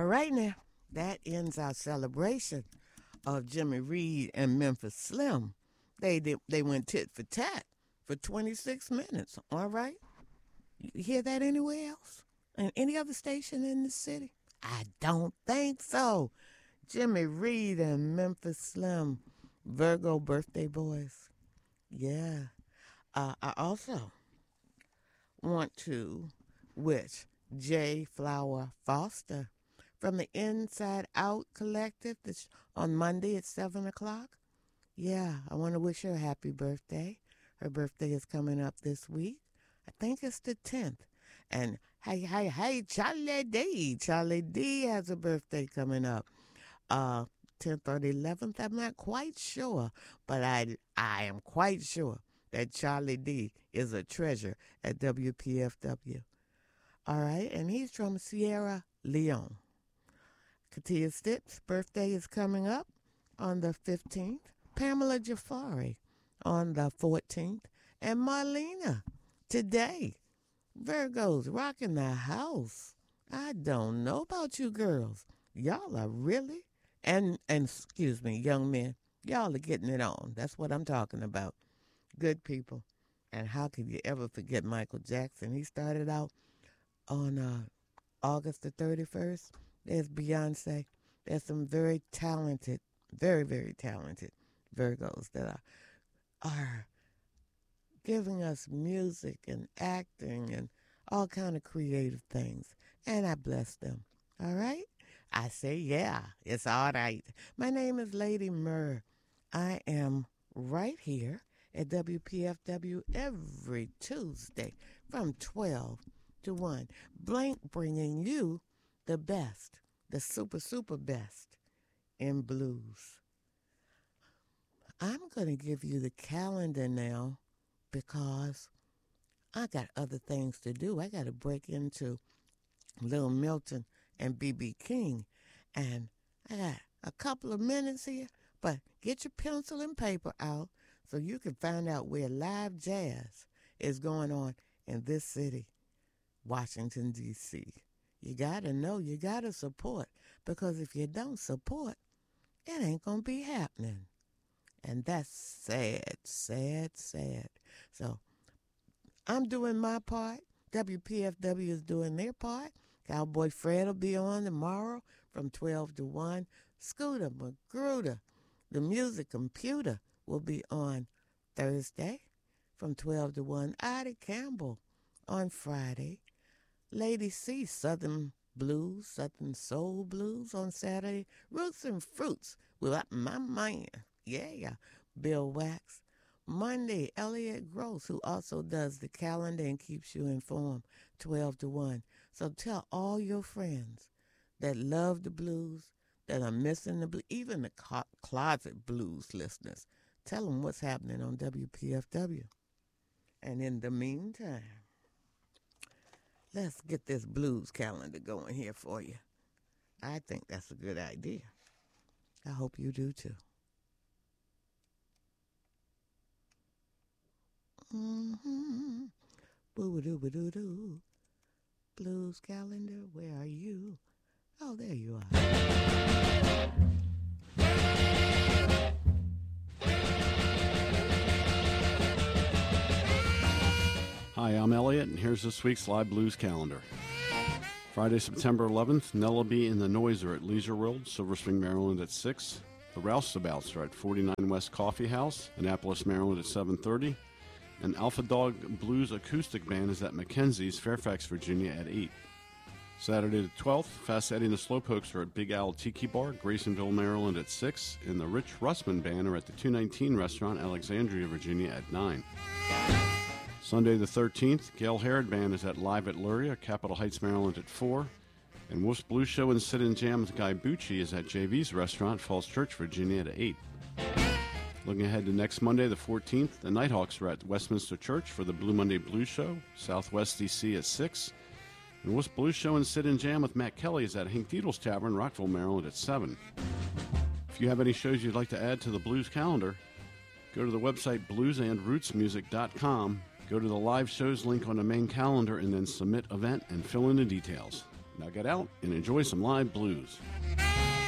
All right now, that ends our celebration of Jimmy Reed and Memphis Slim. They went tit for tat for 26 minutes. All right, you hear that anywhere else? In any other station in the city? I don't think so. Jimmy Reed and Memphis Slim, Virgo birthday boys. Yeah. I also want to wish J. Flower Foster from the Inside Out Collective that's on Monday at 7 o'clock. Yeah, I want to wish her a happy birthday. Her birthday is coming up this week. I think it's the 10th. And hey, Charlie D. Charlie D has a birthday coming up. 10th or the 11th, I'm not quite sure. But I am quite sure that Charlie D is a treasure at WPFW. All right, and he's from Sierra Leone. Katia Stipp's birthday is coming up on the 15th. Pamela Jafari on the 14th. And Marlena today. Virgos rocking the house. I don't know about you girls. Y'all are really, and excuse me, young men, y'all are getting it on. That's what I'm talking about. Good people. And how could you ever forget Michael Jackson? He started out on August the 31st. There's Beyonce. There's some very talented, very, very talented Virgos that are giving us music and acting and all kind of creative things. And I bless them. All right? I say, yeah, it's all right. My name is Lady Murr. I am right here at WPFW every Tuesday from 12 to 1. Bringing you the best, the super, super best in blues. I'm going to give you the calendar now because I got other things to do. I got to break into Little Milton and B.B. King. And I got a couple of minutes here, but get your pencil and paper out so you can find out where live jazz is going on in this city, Washington, D.C. You got to know, you got to support, because if you don't support, it ain't going to be happening. And that's sad, sad, sad. So I'm doing my part. WPFW is doing their part. Cowboy Fred will be on tomorrow from 12 to 1. Scooter Magruder, the music computer, will be on Thursday from 12 to 1. Ida Campbell on Friday. Lady C, Southern Blues, Southern Soul Blues on Saturday. Roots and Fruits with my man. Yeah, Bill Wax. Monday, Elliot Gross, who also does the calendar and keeps you informed, 12 to 1. So tell all your friends that love the blues, that are missing the blues, even the closet blues listeners. Tell them what's happening on WPFW. And in the meantime, let's get this blues calendar going here for you. I think that's a good idea. I hope you do too. Mm-hmm. Boo-doo-ba-doo-doo. Blues calendar, where are you? Oh, there you are. Hi, I'm Elliot, and here's this week's live blues calendar. Friday, September 11th, Nellaby and the Noiser at Leisure World, Silver Spring, Maryland at 6. The Roustabouts are at 49 West Coffee House, Annapolis, Maryland at 7:30. And Alpha Dog Blues Acoustic Band is at Mackenzie's, Fairfax, Virginia at 8. Saturday the 12th, Fast Eddie and the Slowpokes are at Big Owl Tiki Bar, Graysonville, Maryland at 6. And the Rich Russman Band are at the 219 Restaurant, Alexandria, Virginia at 9. Sunday the 13th, Gail Herod Band is at Live at Luria, Capitol Heights, Maryland at 4. And Wolf's Blues Show and Sit and Jam with Guy Bucci is at JV's Restaurant, Falls Church, Virginia at 8. Looking ahead to next Monday, the 14th, the Nighthawks are at Westminster Church for the Blue Monday Blues Show, Southwest D.C. at 6. And Wolf's Blues Show and Sit and Jam with Matt Kelly is at Hank Diedel's Tavern, Rockville, Maryland at 7. If you have any shows you'd like to add to the blues calendar, go to the website bluesandrootsmusic.com, go to the live shows link on the main calendar, and then submit event and fill in the details. Now get out and enjoy some live blues.